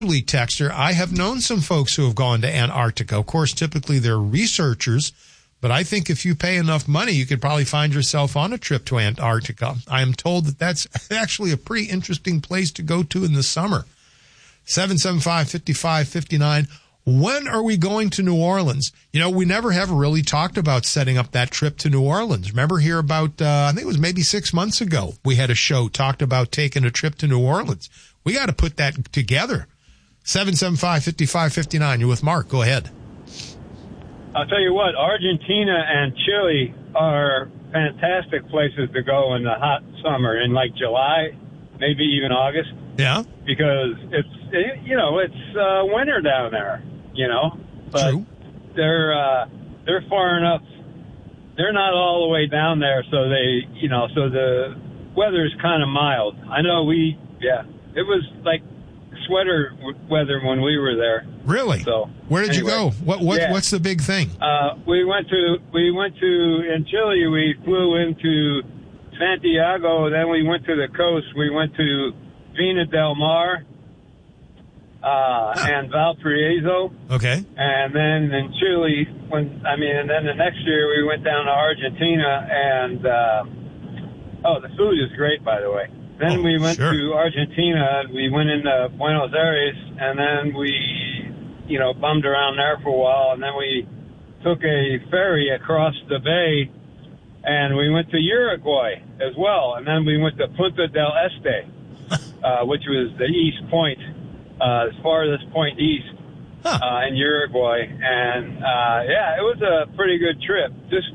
Texter, I have known some folks who have gone to Antarctica. Of course, typically they're researchers, but I think if you pay enough money, you could probably find yourself on a trip to Antarctica. I am told that that's actually a pretty interesting place to go to in the summer. 775-5559. When are we going to New Orleans? You know, we never have really talked about setting up that trip to New Orleans. Remember here about, I think it was maybe 6 months ago, we had a show talked about taking a trip to New Orleans. We got to put that together. 775-5559. You're with Mark. Go ahead. I'll tell you what, Argentina and Chile are fantastic places to go in the hot summer, in like July, maybe even August. Yeah. Because it's winter down there, But True. They're far enough. They're not all the way down there, so so the weather's kind of mild. I know it was like sweater weather when we were there. Really? So where did you go? What's the big thing? We went to in Chile. We flew into Santiago. Then we went to the coast. We went to Vina del Mar and Valparaiso. Okay. And then in Chile, and then the next year we went down to Argentina, and the food is great, by the way. Then we went to Argentina, and we went into Buenos Aires, and then we, bummed around there for a while, and then we took a ferry across the bay, and we went to Uruguay as well, and then we went to Punta del Este, which was the east point, as farthest point east in Uruguay, and it was a pretty good trip. Just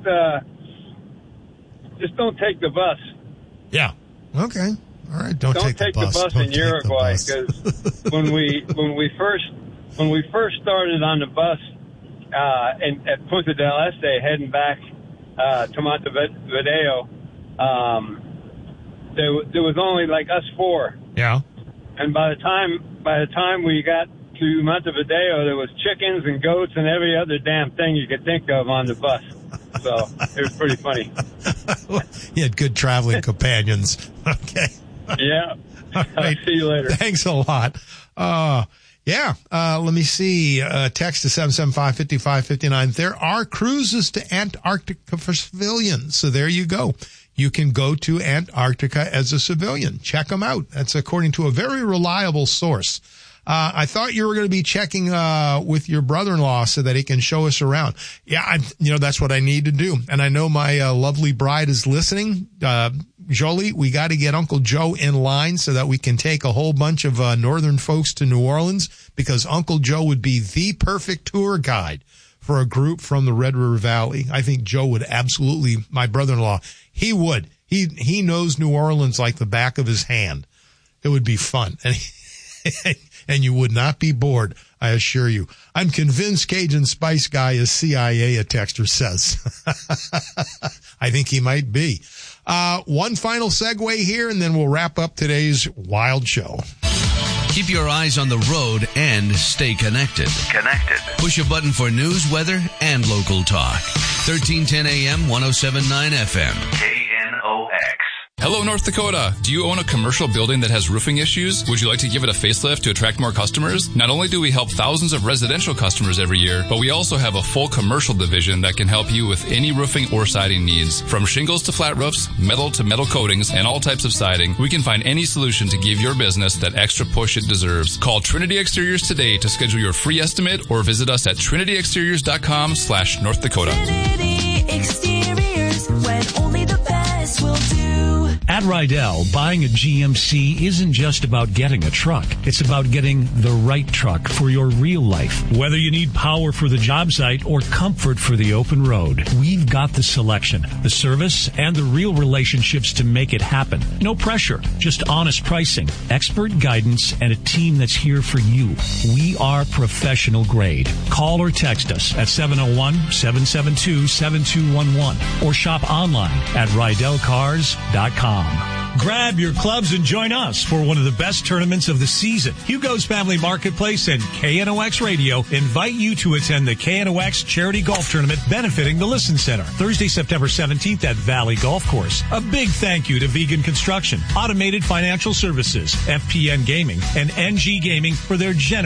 don't take the bus. Yeah. Okay. All right. Don't take the bus in Uruguay, because when we first started on the bus at Punta del Este, heading back to Montevideo, there was only like us four. Yeah. And by the time we got to Montevideo, there was chickens and goats and every other damn thing you could think of on the bus. So it was pretty funny. You had good traveling companions. Okay. Yeah. Right. See you later. Thanks a lot. Let me see. Text to 775-5559. There are cruises to Antarctica for civilians. So there you go. You can go to Antarctica as a civilian. Check them out. That's according to a very reliable source. I thought you were going to be checking with your brother-in-law so that he can show us around. Yeah, that's what I need to do. And I know my lovely bride is listening. Jolie, we got to get Uncle Joe in line so that we can take a whole bunch of northern folks to New Orleans, because Uncle Joe would be the perfect tour guide for a group from the Red River Valley. I think Joe would absolutely, my brother-in-law, he would. He knows New Orleans like the back of his hand. It would be fun. And you would not be bored, I assure you. I'm convinced Cajun Spice Guy is CIA, a texter says. I think he might be. One final segue here, and then we'll wrap up today's wild show. Keep your eyes on the road and stay connected. Push a button for news, weather, and local talk. 1310 AM, 107.9 FM. KNOX. Hello, North Dakota. Do you own a commercial building that has roofing issues? Would you like to give it a facelift to attract more customers? Not only do we help thousands of residential customers every year, but we also have a full commercial division that can help you with any roofing or siding needs. From shingles to flat roofs, metal to metal coatings, and all types of siding, we can find any solution to give your business that extra push it deserves. Call Trinity Exteriors today to schedule your free estimate, or visit us at trinityexteriors.com/North Dakota. Trinity Exteriors, when only the best will do. At Rydell, buying a GMC isn't just about getting a truck. It's about getting the right truck for your real life. Whether you need power for the job site or comfort for the open road, we've got the selection, the service, and the real relationships to make it happen. No pressure, just honest pricing, expert guidance, and a team that's here for you. We are professional grade. Call or text us at 701-772-7211 or shop online at RydellCars.com. Grab your clubs and join us for one of the best tournaments of the season. Hugo's Family Marketplace and KNOX Radio invite you to attend the KNOX Charity Golf Tournament benefiting the Listen Center, Thursday, September 17th at Valley Golf Course. A big thank you to Vegan Construction, Automated Financial Services, FPN Gaming, and NG Gaming for their generous